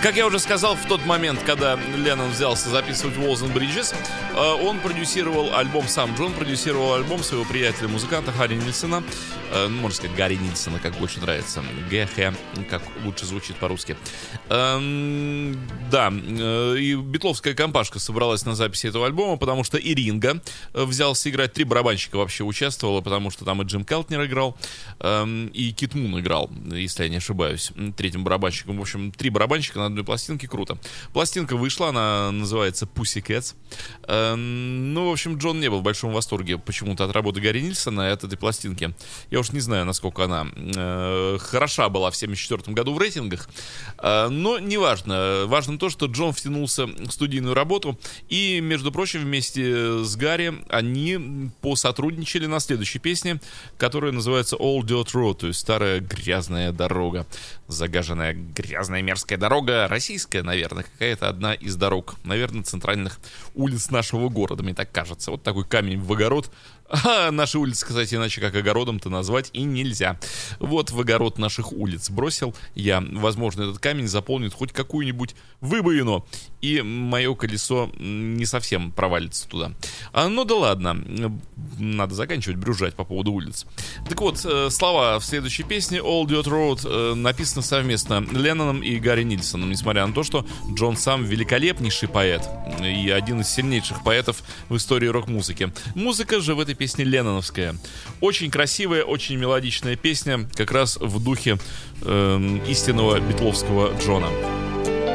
Как я уже сказал, в тот момент, когда Леннон взялся записывать Walls and Bridges, он продюсировал альбом, сам Джон продюсировал альбом своего приятеля-музыканта Харри Нильсона. Можно сказать, Гарри Нильсона, как больше нравится. ГХ, как лучше звучит по-русски. Да, и битловская компашка собралась на записи этого альбома, потому что и Ринго взялся играть. 3 барабанщика вообще участвовало, потому что там и Джим Келтнер играл, и Кит Мун играл, если я не ошибаюсь, 3-м барабанщиком. В общем, 3 барабанщика на одной пластинке, круто. Пластинка вышла, она называется Pussycats. Ну, в общем, Джон не был в большом восторге почему-то от работы Гарри Нильсона и от этой пластинки. Я уж не знаю, насколько она хороша была в 1974 году в рейтингах, но неважно. Важно то, что Джон втянулся в студийную работу, и, между прочим, вместе с Гарри они посотрудничали на следующей песне, которая называется Old Dirt Road, то есть старая грязная дорога. Загаженная грязная мерзкая дорога, российская, наверное, какая-то одна из дорог, наверное, центральных улиц нашего города, мне так кажется. Вот такой камень в огород. А наши улицы, кстати, иначе как огородом-то назвать и нельзя. Вот в огород наших улиц бросил я. Возможно, этот камень заполнит хоть какую-нибудь выбоину, и мое колесо не совсем провалится туда. Ну да ладно, надо заканчивать брюзжать по поводу улиц. Так вот, слова в следующей песне Old Dirt Road написаны совместно Ленноном и Гарри Нильсоном, несмотря на то, что Джон сам великолепнейший поэт и один из сильнейших поэтов в истории рок-музыки. Музыка же в этой песня ленноновская. Очень красивая, очень мелодичная песня, как раз в духе истинного битловского Джона.